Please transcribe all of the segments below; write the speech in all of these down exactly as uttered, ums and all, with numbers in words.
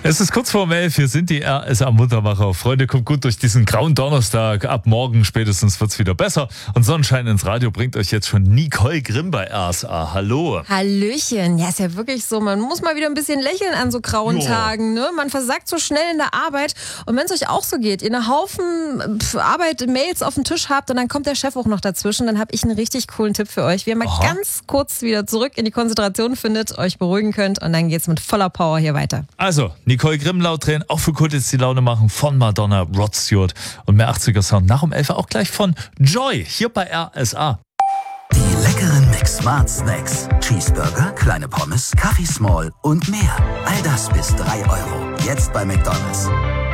Es ist kurz vor elf, hier sind die R S A-Muntermacher. Freunde, kommt gut durch diesen grauen Donnerstag. Ab morgen spätestens wird's wieder besser. Und Sonnenschein ins Radio bringt euch jetzt schon Nicole Grimm bei R S A. Hallo. Hallöchen. Ja, ist ja wirklich so. Man muss mal wieder ein bisschen lächeln an so grauen Jo. Tagen. Ne? Man versagt so schnell in der Arbeit. Und wenn es euch auch so geht, ihr einen Haufen pf, Arbeit, Mails auf dem Tisch habt und dann kommt der Chef auch noch dazwischen, dann habe ich einen richtig coolen Tipp für euch, wie ihr mal Aha. ganz kurz wieder zurück in die Konzentration findet, euch beruhigen könnt und dann geht's mit voller Power hier weiter. Also, Nicole Grimm laut drehen, auch für Kult jetzt die Laune machen von Madonna, Rod Stewart und mehr achtziger-Sound nach um elf auch gleich von Joy, hier bei R S A. Die leckeren Mix Smart Snacks. Cheeseburger, kleine Pommes, Kaffee Small und mehr. All das bis drei Euro. Jetzt bei McDonald's.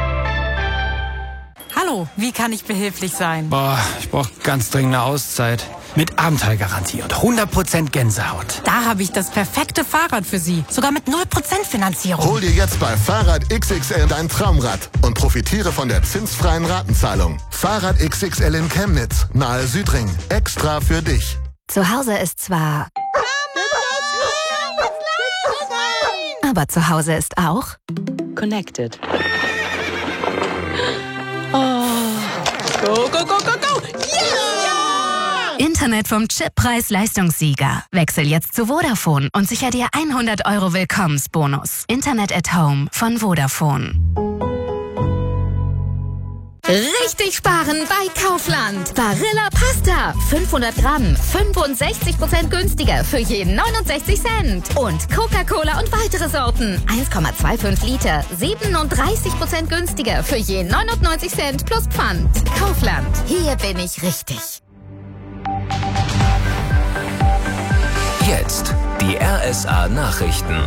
Hallo, wie kann ich behilflich sein? Boah, ich brauche ganz dringend eine Auszeit. Mit Abenteuergarantie und hundert Prozent Gänsehaut. Da habe ich das perfekte Fahrrad für Sie. Sogar mit null Prozent Finanzierung. Hol dir jetzt bei Fahrrad X X L dein Traumrad und profitiere von der zinsfreien Ratenzahlung. Fahrrad X X L in Chemnitz, nahe Südring. Extra für dich. Zu Hause ist zwar... Aber zu Hause ist auch... Connected. Go, go, go, go, go! Yeah! Internet vom Chippreis-Leistungssieger. Wechsel jetzt zu Vodafone und sicher dir hundert Euro Willkommensbonus. Internet at Home von Vodafone. Richtig sparen bei Kaufland. Barilla Pasta. fünfhundert Gramm. fünfundsechzig Prozent günstiger für jeden neunundsechzig Cent. Und Coca-Cola und weitere Sorten. eins Komma fünfundzwanzig Liter. siebenunddreißig Prozent günstiger für jeden neunundneunzig Cent plus Pfand. Kaufland. Hier bin ich richtig. Jetzt die R S A-Nachrichten.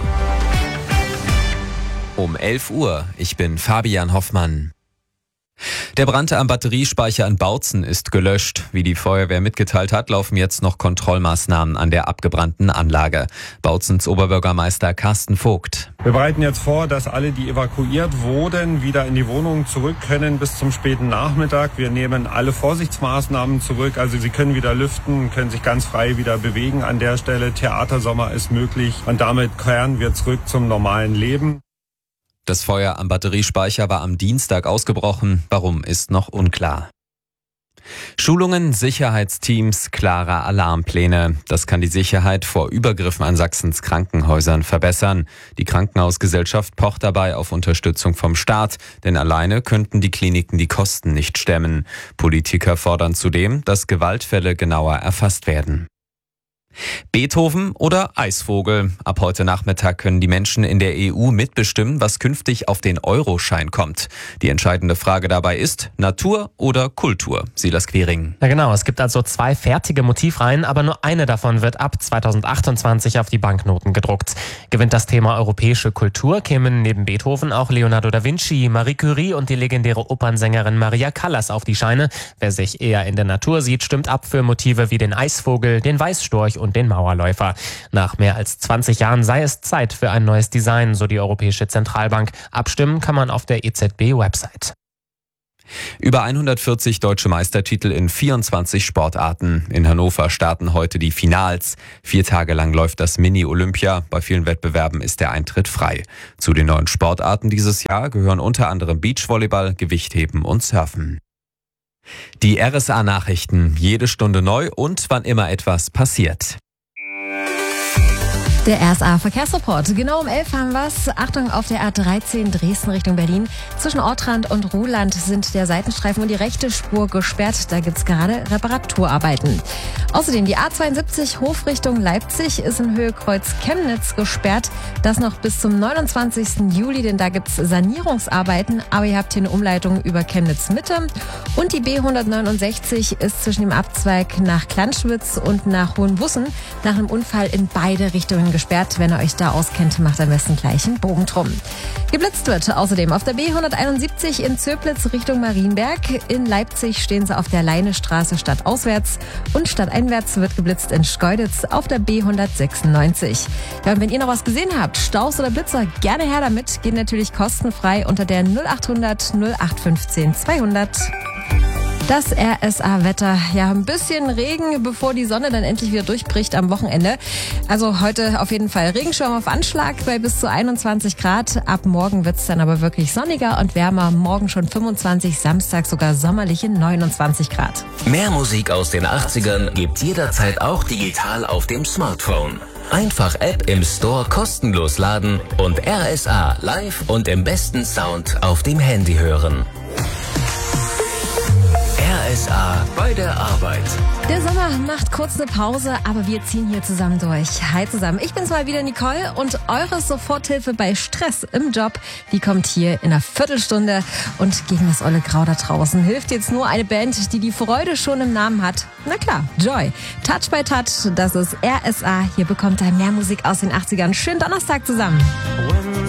Um elf Uhr. Ich bin Fabian Hoffmann. Der Brand am Batteriespeicher in Bautzen ist gelöscht. Wie die Feuerwehr mitgeteilt hat, laufen jetzt noch Kontrollmaßnahmen an der abgebrannten Anlage. Bautzens Oberbürgermeister Carsten Vogt. Wir bereiten jetzt vor, dass alle, die evakuiert wurden, wieder in die Wohnungen zurück können bis zum späten Nachmittag. Wir nehmen alle Vorsichtsmaßnahmen zurück. Also sie können wieder lüften, können sich ganz frei wieder bewegen an der Stelle. Theatersommer ist möglich und damit kehren wir zurück zum normalen Leben. Das Feuer am Batteriespeicher war am Dienstag ausgebrochen. Warum, ist noch unklar. Schulungen, Sicherheitsteams, klare Alarmpläne. Das kann die Sicherheit vor Übergriffen an Sachsens Krankenhäusern verbessern. Die Krankenhausgesellschaft pocht dabei auf Unterstützung vom Staat, denn alleine könnten die Kliniken die Kosten nicht stemmen. Politiker fordern zudem, dass Gewaltfälle genauer erfasst werden. Beethoven oder Eisvogel? Ab heute Nachmittag können die Menschen in der E U mitbestimmen, was künftig auf den Euroschein kommt. Die entscheidende Frage dabei ist Natur oder Kultur? Silas Quiring. Ja genau, es gibt also zwei fertige Motivreihen, aber nur eine davon wird ab zweitausendachtundzwanzig auf die Banknoten gedruckt. Gewinnt das Thema europäische Kultur, kämen neben Beethoven auch Leonardo da Vinci, Marie Curie und die legendäre Opernsängerin Maria Callas auf die Scheine. Wer sich eher in der Natur sieht, stimmt ab für Motive wie den Eisvogel, den Weißstorch und den Mauerläufer. Nach mehr als zwanzig Jahren sei es Zeit für ein neues Design, so die Europäische Zentralbank. Abstimmen kann man auf der E Z B-Website. Über hundertvierzig deutsche Meistertitel in vierundzwanzig Sportarten. In Hannover starten heute die Finals. Vier Tage lang läuft das Mini-Olympia. Bei vielen Wettbewerben ist der Eintritt frei. Zu den neuen Sportarten dieses Jahr gehören unter anderem Beachvolleyball, Gewichtheben und Surfen. Die R S A-Nachrichten, jede Stunde neu und wann immer etwas passiert. Der R S A-Verkehrsreport. Genau um elf haben wir's. Achtung auf der A dreizehn Dresden Richtung Berlin. Zwischen Ortrand und Ruhland sind der Seitenstreifen und die rechte Spur gesperrt. Da gibt's gerade Reparaturarbeiten. Außerdem die A zweiundsiebzig Hof Richtung Leipzig ist in Höhe Kreuz Chemnitz gesperrt. Das noch bis zum neunundzwanzigsten Juli, denn da gibt's Sanierungsarbeiten. Aber ihr habt hier eine Umleitung über Chemnitz Mitte. Und die B hundertneunundsechzig ist zwischen dem Abzweig nach Klanschwitz und nach Hohenbussen nach einem Unfall in beide Richtungen gesperrt. Wenn ihr euch da auskennt, macht am besten gleich einen Bogen drum. Geblitzt wird außerdem auf der B hunderteinundsiebzig in Zöblitz Richtung Marienberg. In Leipzig stehen sie auf der Leinestraße stadtauswärts und stadteinwärts wird geblitzt in Schkeuditz auf der B hundertsechsundneunzig. Ja, und wenn ihr noch was gesehen habt, Staus oder Blitzer, gerne her damit. Geht natürlich kostenfrei unter der null achthundert null acht fünfzehn zweihundert. Das R S A-Wetter, ja, ein bisschen Regen, bevor die Sonne dann endlich wieder durchbricht am Wochenende. Also heute auf jeden Fall Regenschirm auf Anschlag bei bis zu einundzwanzig Grad. Ab morgen wird's dann aber wirklich sonniger und wärmer. Morgen schon fünfundzwanzig, Samstag sogar sommerliche neunundzwanzig Grad. Mehr Musik aus den achtzigern gibt's jederzeit auch digital auf dem Smartphone. Einfach App im Store kostenlos laden und R S A live und im besten Sound auf dem Handy hören. R S A bei der Arbeit. Der Sommer macht kurz eine Pause, aber wir ziehen hier zusammen durch. Hi zusammen, ich bin's mal wieder, Nicole, und eure Soforthilfe bei Stress im Job, die kommt hier in einer Viertelstunde. Und gegen das olle Grau da draußen hilft jetzt nur eine Band, die die Freude schon im Namen hat. Na klar, Joy. Touch by Touch, das ist R S A. Hier bekommt ihr mehr Musik aus den achtzigern. Schönen Donnerstag zusammen.